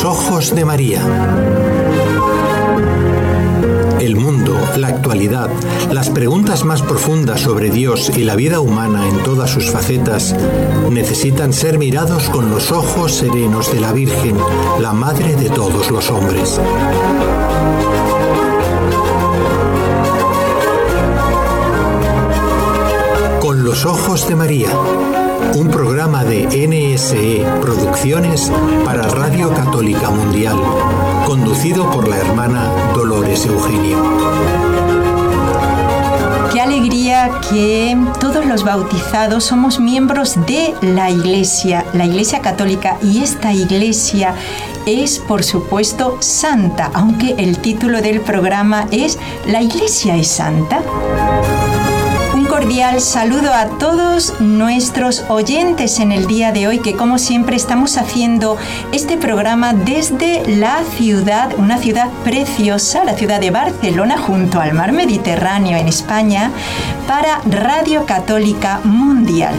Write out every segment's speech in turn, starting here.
los ojos de María. El mundo, la actualidad, las preguntas más profundas sobre Dios y la vida humana en todas sus facetas necesitan ser mirados con los ojos serenos de la Virgen, la Madre de todos los hombres. Con los ojos de María, un programa de NSE Producciones para Radio Católica Mundial, conducido por la hermana Dolores Eugenio. Qué alegría que todos los bautizados somos miembros de la Iglesia Católica, y esta Iglesia es, por supuesto, santa, aunque el título del programa es ¿La Iglesia es santa? Un cordial saludo a todos nuestros oyentes en el día de hoy, que como siempre estamos haciendo este programa desde una ciudad preciosa, la ciudad de Barcelona, junto al mar Mediterráneo en España, para Radio Católica Mundial.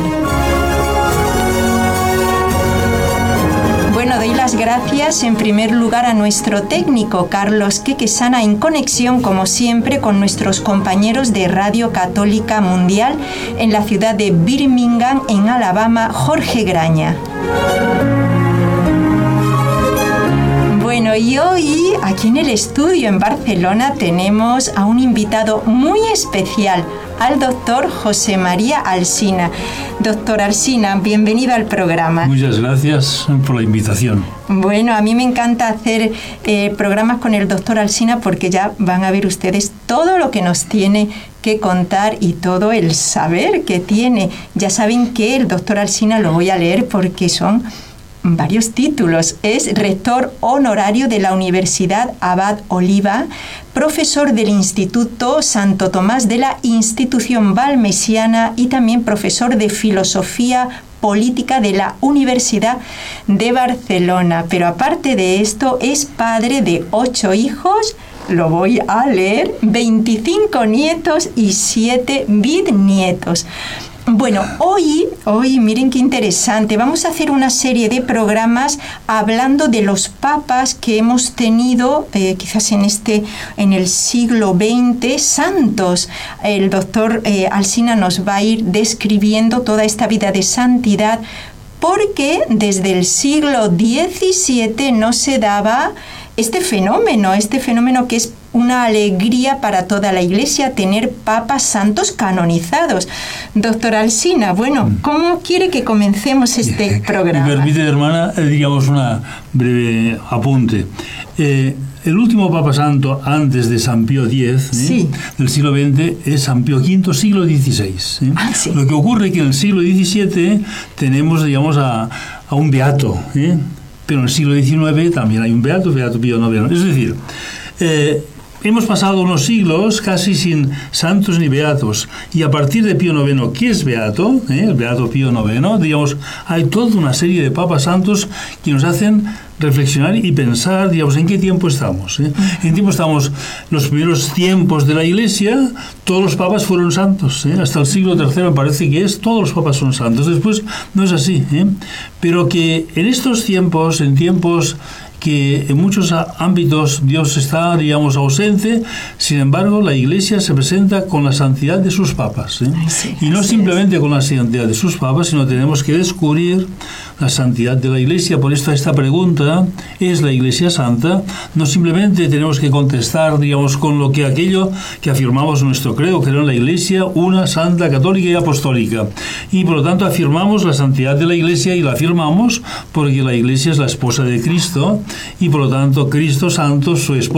Bueno, doy las gracias en primer lugar a nuestro técnico Carlos Quequesana, en conexión como siempre con nuestros compañeros de Radio Católica Mundial en la ciudad de Birmingham, en Alabama, Jorge Graña. Bueno, y hoy aquí en el estudio en Barcelona tenemos a un invitado muy especial, al doctor José María Alsina. Doctor Alsina, bienvenido al programa. Muchas gracias por la invitación. Bueno, a mí me encanta hacer programas con el doctor Alsina, porque ya van a ver ustedes todo lo que nos tiene que contar y todo el saber que tiene. Ya saben que el doctor Alsina lo voy a leer porque son varios títulos. Es rector honorario de la Universidad Abad Oliba, profesor del Instituto Santo Tomás de la Institución Valmesiana y también profesor de Filosofía Política de la Universidad de Barcelona. Pero aparte de esto, es padre de 8 hijos, lo voy a leer, 25 nietos y 7 bisnietos. Bueno, hoy, miren qué interesante, vamos a hacer una serie de programas hablando de los papas que hemos tenido, quizás en el siglo XX, santos. El doctor Alsina nos va a ir describiendo toda esta vida de santidad, porque desde el siglo XVII no se daba este fenómeno que es una alegría para toda la Iglesia, tener papas santos canonizados. Doctor Alsina, bueno, ¿cómo quiere que comencemos este programa? Me permite, hermana, digamos una breve apunte. El último Papa Santo antes de San Pío X, sí, del siglo XX, es San Pío V, siglo XVI. Sí. Lo que ocurre es que en el siglo XVII tenemos, digamos, a un beato, pero en el siglo XIX también hay un beato Pío IX. Es decir, hemos pasado unos siglos casi sin santos ni beatos, y a partir de Pío IX, que es beato, el beato Pío IX, digamos, hay toda una serie de papas santos que nos hacen reflexionar y pensar, digamos, en qué tiempo estamos. En tiempo estamos, los primeros tiempos de la Iglesia, todos los papas fueron santos, hasta el siglo III me parece que todos los papas son santos. Después no es así, pero que en estos tiempos, en tiempos que en muchos ámbitos Dios está, digamos, ausente, sin embargo la Iglesia se presenta con la santidad de sus papas, y no simplemente con la santidad de sus papas, sino tenemos que descubrir la santidad de la Iglesia. Por esto esta pregunta, ¿es la Iglesia santa? No simplemente tenemos que contestar, digamos, con aquello que afirmamos en nuestro credo, que era la Iglesia una, santa, católica y apostólica, y por lo tanto afirmamos la santidad de la Iglesia, y la afirmamos porque la Iglesia es la esposa de Cristo, y por lo tanto Cristo santo, su esposa,